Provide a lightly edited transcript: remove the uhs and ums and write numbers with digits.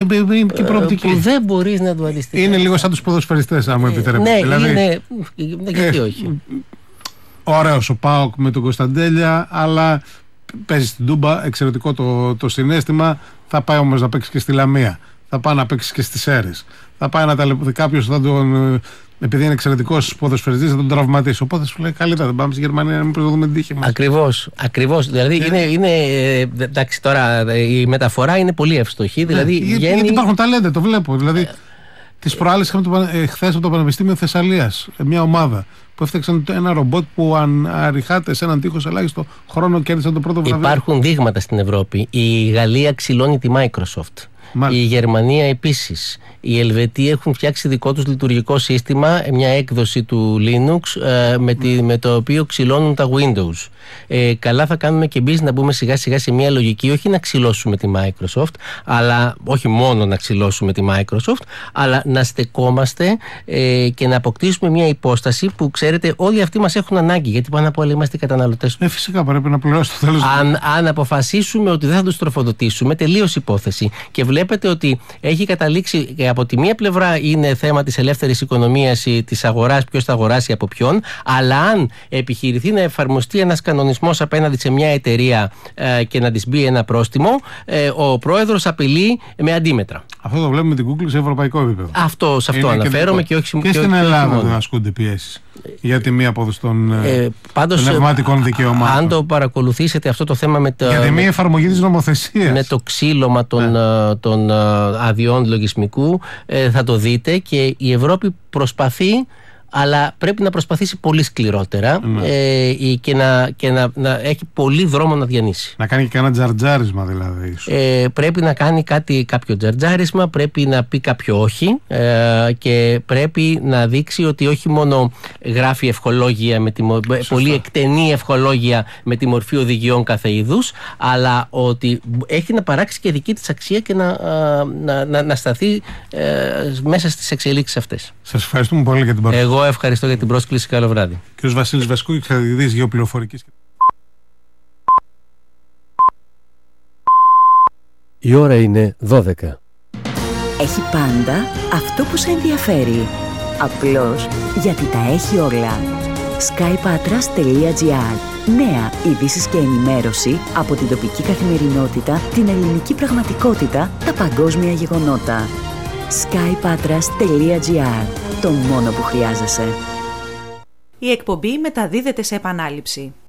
και προοπτική. Που δεν μπορείς να το αντιστοιχείς. Είναι λίγο σαν τους ποδοσφαιριστές, αν μου επιτρέπετε. Ναι, δηλαδή, είναι. Γιατί όχι. Ωραίος ο ΠΑΟΚ με τον Κωνσταντέλια, αλλά παίζει στην Τούμπα, εξαιρετικό το συναίσθημα. Θα πάει όμως να παίξει και στη Λαμία. Θα πάει να παίξει και στις Σέρρες. Θα πάει να κάποιος θα τον. Επειδή είναι εξαιρετικός ποδοσφαιριστής, θα τον τραυματίσει. Οπότε σου λέει: καλύτερα δεν πάμε στη Γερμανία να μην δούμε την τύχη μας. Ακριβώς. Δηλαδή εντάξει, τώρα η μεταφορά είναι πολύ ευστοχή. Δηλαδή, γιατί υπάρχουν ταλέντα, το βλέπω. Δηλαδή, τις προάλλες είχαμε χθες από το Πανεπιστήμιο Θεσσαλίας μια ομάδα που έφτιαξαν ένα ρομπότ που αν αριχάται σε έναν τείχος ελάχιστο χρόνο κέρδισαν το πρώτο βραβείο. Υπάρχουν δείγματα στην Ευρώπη. Η Γαλλία ξυλώνει τη Microsoft. Μάλιστα. Η Γερμανία επίσης. Οι Ελβετοί έχουν φτιάξει δικό τους λειτουργικό σύστημα, μια έκδοση του Linux με το οποίο ξυλώνουν τα Windows. Καλά θα κάνουμε και εμείς να μπούμε σιγά σιγά σε μια λογική, όχι να ξυλώσουμε τη Microsoft, αλλά όχι μόνο να ξυλώσουμε τη Microsoft, αλλά να στεκόμαστε και να αποκτήσουμε μια υπόσταση που ξέρετε όλοι αυτοί μας έχουν ανάγκη, γιατί πάνω απ' όλα είμαστε οι καταναλωτές. Φυσικά πρέπει να πληρώσει το τέλος. Αν αποφασίσουμε ότι δεν θα τους τροφοδοτήσουμε, τελείως υπόθεση. Και βλέπετε ότι έχει καταλήξει από τη μία πλευρά είναι θέμα της ελεύθερης οικονομίας ή της αγοράς, ποιος θα αγοράσει από ποιον, αλλά αν επιχειρηθεί να εφαρμοστεί ένας κανονισμός απέναντι σε μια εταιρεία και να της μπει ένα πρόστιμο, ο πρόεδρος απειλεί με αντίμετρα. Αυτό το βλέπουμε την Google σε ευρωπαϊκό επίπεδο. Σε αυτό αναφέρομαι και όχι και στην Ελλάδα δεν ασκούνται πιέσεις για τη μη απόδοση των πνευματικών δικαιωμάτων. Αν το παρακολουθήσετε αυτό το θέμα για τη μη εφαρμογή της νομοθεσίας, με το ξύλωμα των αδειών λογισμικού, θα το δείτε, και η Ευρώπη προσπαθεί, αλλά πρέπει να προσπαθήσει πολύ σκληρότερα και να έχει πολύ δρόμο να διανύσει. Να κάνει και κανένα τζαρτζάρισμα δηλαδή. Πρέπει να κάνει κάποιο τζαρτζάρισμα, πρέπει να πει κάποιο όχι και πρέπει να δείξει ότι όχι μόνο γράφει ευχολόγια, πολύ εκτενή ευχολόγια με τη μορφή οδηγιών κάθε είδους, αλλά ότι έχει να παράξει και δική της αξία και να σταθεί μέσα στις εξελίξεις αυτές. Σας ευχαριστούμε πολύ για την παρουσία. Εγώ ευχαριστώ για την πρόσκληση. Καλό βράδυ. Κύριος Βασίλης Βασκού, καθηγητής γεωπληροφορικής. Η ώρα είναι 12. Έχει πάντα αυτό που σε ενδιαφέρει. Απλώς γιατί τα έχει όλα. skypatras.gr. Νέα ειδήσεις και ενημέρωση από την τοπική καθημερινότητα, την ελληνική πραγματικότητα, τα παγκόσμια γεγονότα. skypatras.gr. Το μόνο που χρειάζεσαι. Η εκπομπή μεταδίδεται σε επανάληψη.